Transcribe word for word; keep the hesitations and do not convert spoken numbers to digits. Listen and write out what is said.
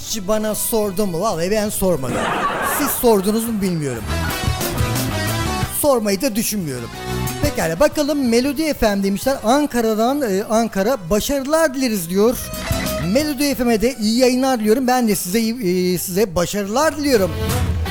hiç bana sordun mu? Vallahi ben sormadım. Siz sordunuz mu bilmiyorum. Sormayı da düşünmüyorum. Pekala bakalım Melodi F M demişler. Ankara'dan e, Ankara başarılar dileriz diyor. Melodi F M'de iyi yayınlar diliyorum. Ben de size e, size başarılar diliyorum.